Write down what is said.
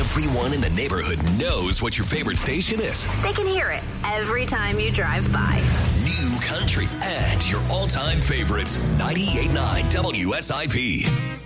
Everyone in the neighborhood knows what your favorite station is. They can hear it every time you drive by. New country and your all-time favorites. 98.9 WSIP.